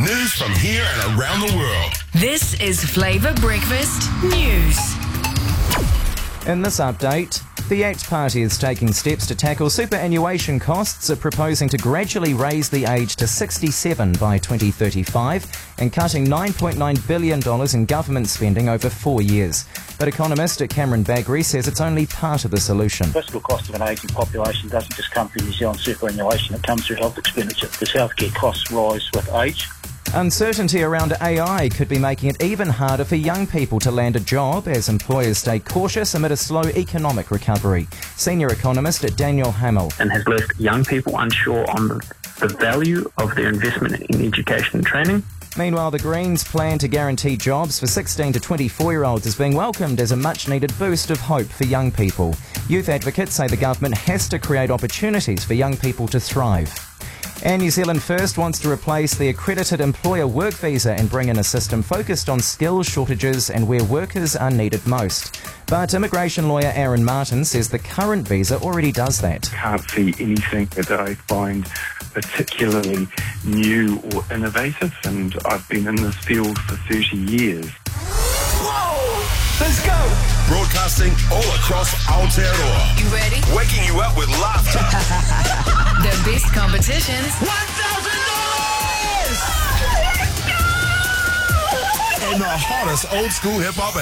News from here and around the world. This is Flavour Breakfast News. In this update, the ACT Party is taking steps to tackle superannuation costs, proposing to gradually raise the age to 67 by 2035 and cutting $9.9 billion in government spending over 4 years. But economist Cameron Bagri says it's only part of the solution. The fiscal cost of an ageing population doesn't just come from New Zealand superannuation, it comes through health expenditure because healthcare costs rise with age. Uncertainty around AI could be making it even harder for young people to land a job as employers stay cautious amid a slow economic recovery. Senior economist Daniel Hamill. And has left young people unsure on the value of their investment in education and training. Meanwhile, the Greens' plan to guarantee jobs for 16 to 24-year-olds is being welcomed as a much-needed boost of hope for young people. Youth advocates say the government has to create opportunities for young people to thrive. And New Zealand First wants to replace the accredited employer work visa and bring in a system focused on skills shortages and where workers are needed most. But immigration lawyer Aaron Martin says the current visa already does that. Can't see anything that I find particularly new or innovative, and I've been in this field for 30 years. Whoa! Let's go! Broadcasting all across Aotearoa. You ready? Waking you up with laughter. The best competitions. $1,000! And the hottest old school hip hop